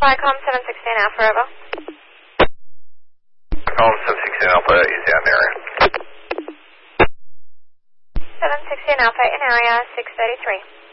Viacom 716 Alpha, over. Viacom 716 Alpha is out in area. 716 Alpha in area 633.